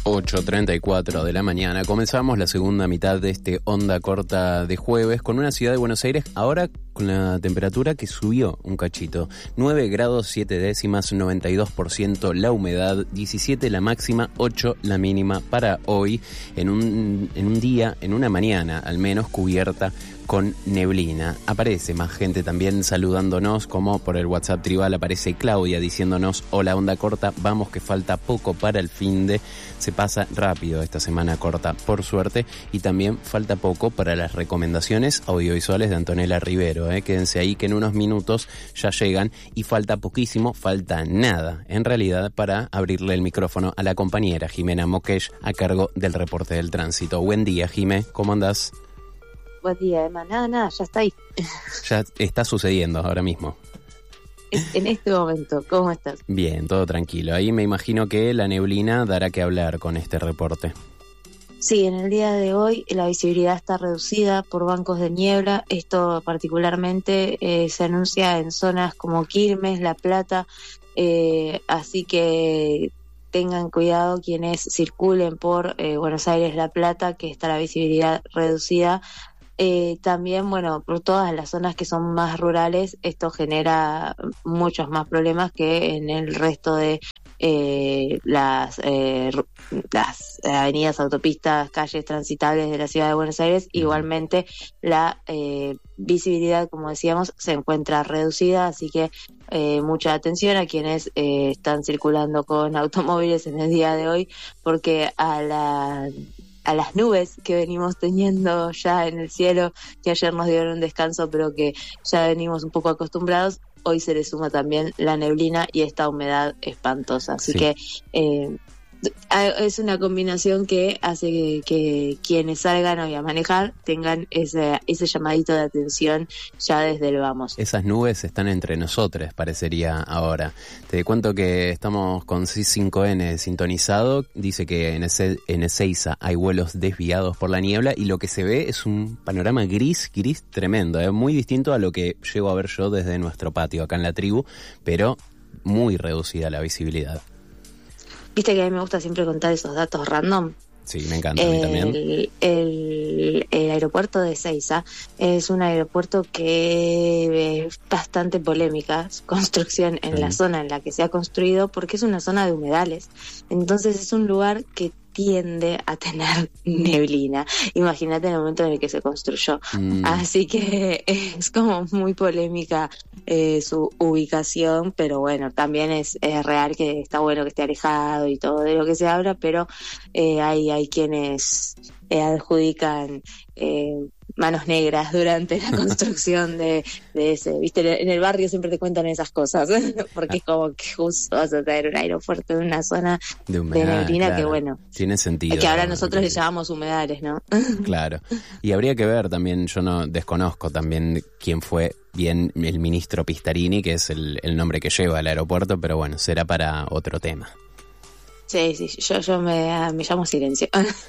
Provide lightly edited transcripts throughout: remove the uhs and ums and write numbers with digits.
8:34 de la mañana. Comenzamos la segunda mitad de este Onda Corta de jueves con una ciudad de Buenos Aires ahora con la temperatura que subió un cachito. 9 grados 7 décimas, 92% la humedad, 17 la máxima, 8 la mínima para hoy, en un día, en una mañana al menos, cubierta con neblina. Aparece más gente también saludándonos, como por el WhatsApp tribal aparece Claudia diciéndonos: hola Onda Corta, vamos que falta poco para el finde. Se pasa rápido esta semana corta, por suerte, y también falta poco para las recomendaciones audiovisuales de Antonella Rivero. Quédense ahí que en unos minutos ya llegan, y falta poquísimo, falta nada en realidad para abrirle el micrófono a la compañera Jimena Moquesh a cargo del reporte del tránsito. Buen día, Jimé, ¿cómo andás? Buen día, Emma. Nada, ya está ahí. Ya está sucediendo ahora mismo. En este momento, ¿cómo estás? Bien, todo tranquilo. Ahí me imagino que la neblina dará que hablar con este reporte. Sí, en el día de hoy la visibilidad está reducida por bancos de niebla. Esto particularmente se anuncia en zonas como Quilmes, La Plata, así que tengan cuidado quienes circulen por Buenos Aires, La Plata, que está la visibilidad reducida. También, bueno, por todas las zonas que son más rurales, esto genera muchos más problemas que en el resto de las avenidas, autopistas, calles transitables de la ciudad de Buenos Aires. Igualmente la visibilidad, como decíamos, se encuentra reducida, así que mucha atención a quienes están circulando con automóviles en el día de hoy, porque a las nubes que venimos teniendo ya en el cielo, que ayer nos dieron un descanso, pero que ya venimos un poco acostumbrados, hoy se le suma también la neblina y esta humedad espantosa. Así que es una combinación que hace que quienes salgan hoy a manejar tengan ese llamadito de atención ya desde el vamos. Esas nubes están entre nosotros, parecería ahora. Te cuento que estamos con C5N sintonizado. Dice que en Ezeiza hay vuelos desviados por la niebla y lo que se ve es un panorama gris tremendo. Muy distinto a lo que llego a ver yo desde nuestro patio acá en la tribu, pero muy reducida la visibilidad. Viste que a mí me gusta siempre contar esos datos random. Sí, me encanta, a mí también. El aeropuerto de Ezeiza es un aeropuerto que es bastante polémica, su construcción en la zona en la que se ha construido, porque es una zona de humedales. Entonces es un lugar que tiende a tener neblina. Imagínate en el momento en el que se construyó. Así que es como muy polémica su ubicación, pero bueno, también es real que está bueno que esté alejado y todo de lo que se habla, pero hay quienes adjudican manos negras durante la construcción de ese, viste, en el barrio siempre te cuentan esas cosas, porque es como que justo vas a tener un aeropuerto en una zona de neblina, claro, que bueno, tiene sentido, que ahora nosotros le llamamos humedales, ¿no? Claro, y habría que ver también, yo no desconozco también quién fue bien el ministro Pistarini, que es el nombre que lleva el aeropuerto, pero bueno, será para otro tema. Sí, yo me llamo Silencio.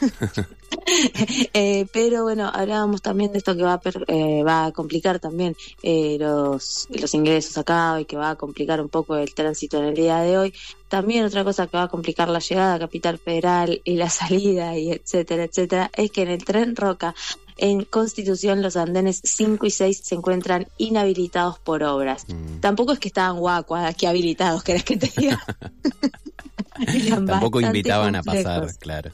Pero bueno, hablábamos también de esto que va a complicar también los ingresos acá y que va a complicar un poco el tránsito en el día de hoy. También otra cosa que va a complicar la llegada a Capital Federal y la salida y etcétera, es que en el tren Roca, en Constitución, los andenes 5 y 6 se encuentran inhabilitados por obras. Tampoco es que estaban aquí habilitados, ¿querés que te diga? Tampoco invitaban complejos a pasar, claro.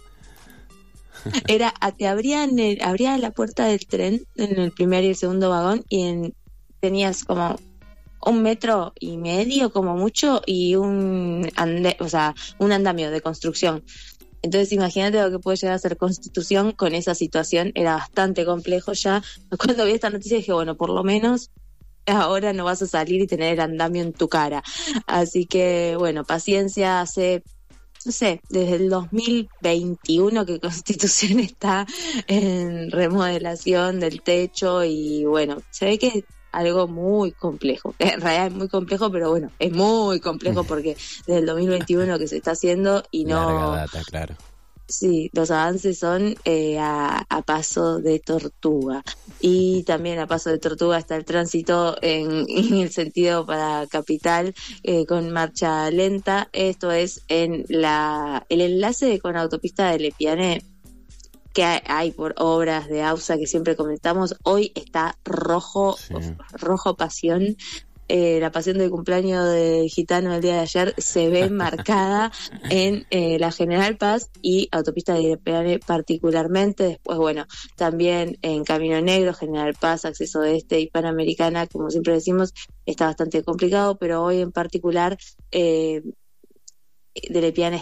Te abría la puerta del tren en el primer y el segundo vagón y tenías como 1,5 metros como mucho y un andamio de construcción. Entonces imagínate lo que puede llegar a ser Constitución con esa situación. Era bastante complejo ya. Cuando vi esta noticia dije, bueno, por lo menos ahora no vas a salir y tener el andamio en tu cara. Así que, bueno, paciencia. No sé, desde el 2021 que Constitución está en remodelación del techo y bueno, se ve que es algo muy complejo. En realidad es muy complejo, pero bueno, es muy complejo porque desde el 2021 que se está haciendo y no... Larga data, claro. Sí, los avances son a paso de tortuga. Y también a paso de tortuga está el tránsito en el sentido para Capital, con marcha lenta. Esto es en el enlace con autopista de Lepiane, que hay por obras de AUSA que siempre comentamos. Hoy está rojo, sí. Rojo pasión. La pasión del cumpleaños del gitano del día de ayer se ve marcada en la General Paz y autopista de Lepiane particularmente. Después, bueno, también en Camino Negro, General Paz, Acceso Este y Panamericana, como siempre decimos, está bastante complicado, pero hoy en particular de Lepiane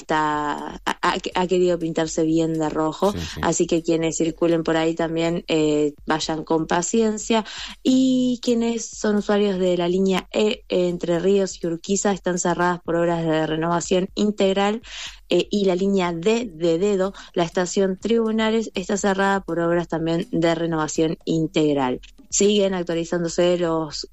ha querido pintarse bien de rojo, sí. Así que quienes circulen por ahí también vayan con paciencia, y quienes son usuarios de la línea E Entre Ríos y Urquiza están cerradas por obras de renovación integral, y la línea D de Dedo, la estación Tribunales, está cerrada por obras también de renovación integral. Siguen actualizándose los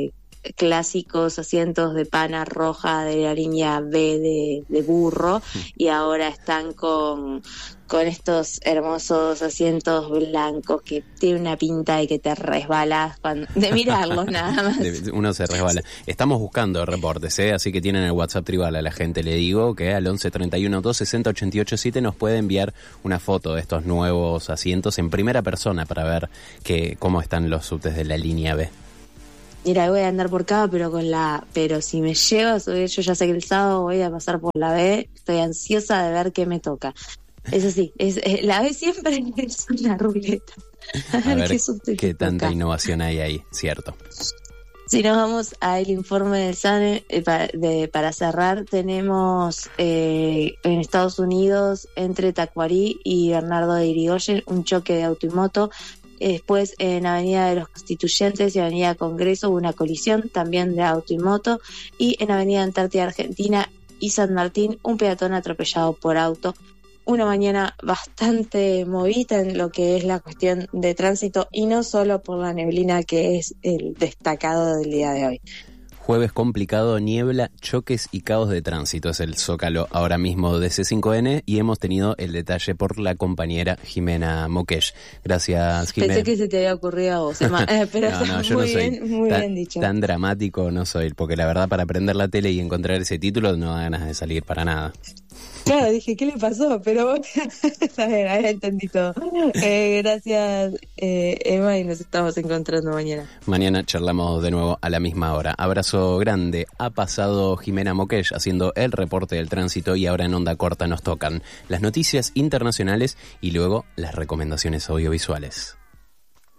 clásicos asientos de pana roja de la línea B de Burro, y ahora están con estos hermosos asientos blancos que tienen una pinta de que te resbalas de mirarlos nada más. Uno se resbala. Estamos buscando reportes, así que tienen el WhatsApp tribal a la gente. Le digo que al 11 31 260 88 7 nos puede enviar una foto de estos nuevos asientos en primera persona para ver cómo están los subtes de la línea B. Mira, voy a andar por acá, pero si me llevo a subir, yo ya sé que el sábado voy a pasar por la B, estoy ansiosa de ver qué me toca. Eso sí, la B siempre es una ruleta. A ver qué tanta innovación hay ahí, cierto. Si nos vamos al informe del SANE, para cerrar, tenemos en Estados Unidos, entre Tacuarí y Bernardo de Irigoyen, un choque de auto y moto. Después, en Avenida de los Constituyentes y Avenida Congreso, hubo una colisión también de auto y moto. Y en Avenida Antártida Argentina y San Martín, un peatón atropellado por auto. Una mañana bastante movida en lo que es la cuestión de tránsito, y no solo por la neblina, que es el destacado del día de hoy. Jueves complicado, niebla, choques y caos de tránsito. Es el Zócalo ahora mismo de C5N, y hemos tenido el detalle por la compañera Jimena Moquesh. Gracias, Jimena. Pensé que se te había ocurrido a vos, pero no, yo muy no bien, muy bien dicho. Tan dramático no soy, porque la verdad para prender la tele y encontrar ese título no da ganas de salir para nada. Claro, dije, ¿qué le pasó? Pero a ver, ahora entendí todo. Gracias, Emma, y nos estamos encontrando mañana. Mañana charlamos de nuevo a la misma hora. Abrazo grande. Ha pasado Jimena Moquesh haciendo el reporte del tránsito, y ahora en Onda Corta nos tocan las noticias internacionales y luego las recomendaciones audiovisuales.